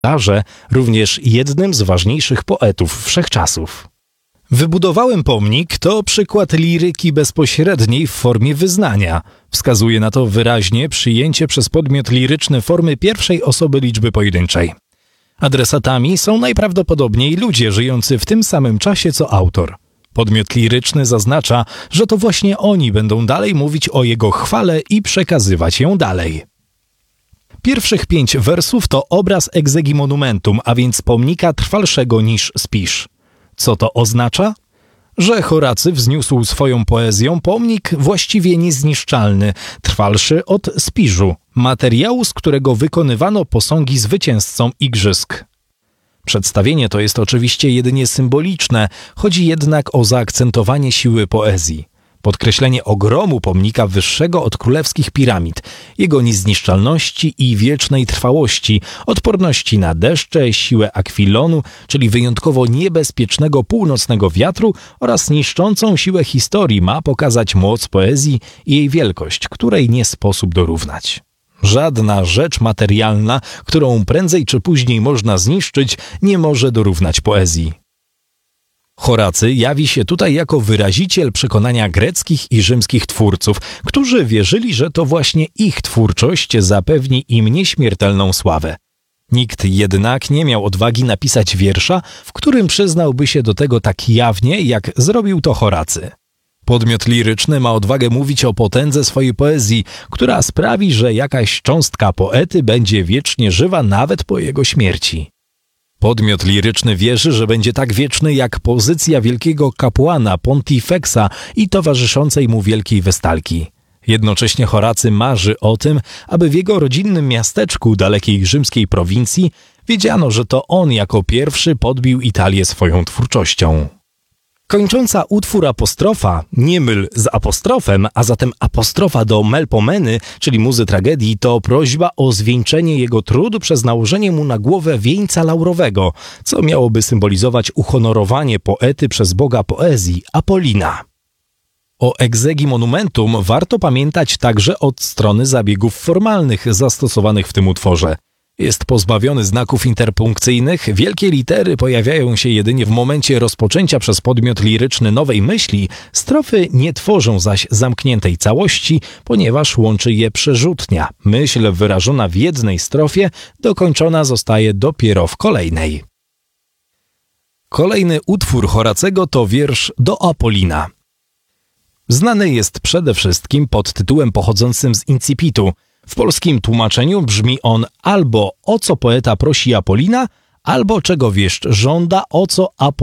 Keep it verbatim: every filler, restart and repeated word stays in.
Darze, również jednym z ważniejszych poetów wszechczasów. Wybudowałem pomnik to przykład liryki bezpośredniej w formie wyznania. Wskazuje na to wyraźnie przyjęcie przez podmiot liryczny formy pierwszej osoby liczby pojedynczej. Adresatami są najprawdopodobniej ludzie żyjący w tym samym czasie co autor. Podmiot liryczny zaznacza, że to właśnie oni będą dalej mówić o jego chwale i przekazywać ją dalej. Pierwszych pięć wersów to obraz exegi monumentum, a więc pomnika trwalszego niż Spisz. Co to oznacza? Że Horacy wzniósł swoją poezją pomnik właściwie niezniszczalny, trwalszy od Spiżu, materiału, z którego wykonywano posągi zwycięzcom igrzysk. Przedstawienie to jest oczywiście jedynie symboliczne, chodzi jednak o zaakcentowanie siły poezji. Podkreślenie ogromu pomnika wyższego od królewskich piramid, jego niezniszczalności i wiecznej trwałości, odporności na deszcze, siłę akwilonu, czyli wyjątkowo niebezpiecznego północnego wiatru oraz niszczącą siłę historii ma pokazać moc poezji i jej wielkość, której nie sposób dorównać. Żadna rzecz materialna, którą prędzej czy później można zniszczyć, nie może dorównać poezji. Horacy jawi się tutaj jako wyraziciel przekonania greckich i rzymskich twórców, którzy wierzyli, że to właśnie ich twórczość zapewni im nieśmiertelną sławę. Nikt jednak nie miał odwagi napisać wiersza, w którym przyznałby się do tego tak jawnie, jak zrobił to Horacy. Podmiot liryczny ma odwagę mówić o potędze swojej poezji, która sprawi, że jakaś cząstka poety będzie wiecznie żywa nawet po jego śmierci. Podmiot liryczny wierzy, że będzie tak wieczny jak pozycja wielkiego kapłana Pontifexa i towarzyszącej mu wielkiej Westalki. Jednocześnie Horacy marzy o tym, aby w jego rodzinnym miasteczku dalekiej rzymskiej prowincji wiedziano, że to on jako pierwszy podbił Italię swoją twórczością. Kończąca utwór apostrofa, nie myl z apostrofem, a zatem apostrofa do Melpomeny, czyli muzy tragedii, to prośba o zwieńczenie jego trudu przez nałożenie mu na głowę wieńca laurowego, co miałoby symbolizować uhonorowanie poety przez boga poezji, Apollina. O exegi monumentum warto pamiętać także od strony zabiegów formalnych zastosowanych w tym utworze. Jest pozbawiony znaków interpunkcyjnych, wielkie litery pojawiają się jedynie w momencie rozpoczęcia przez podmiot liryczny nowej myśli, strofy nie tworzą zaś zamkniętej całości, ponieważ łączy je przerzutnia. Myśl wyrażona w jednej strofie dokończona zostaje dopiero w kolejnej. Kolejny utwór Horacego to wiersz do Apollina. Znany jest przede wszystkim pod tytułem pochodzącym z incipitu. W polskim tłumaczeniu brzmi on albo o co poeta prosi Apollina, albo czego wieszcz żąda, o co Apollina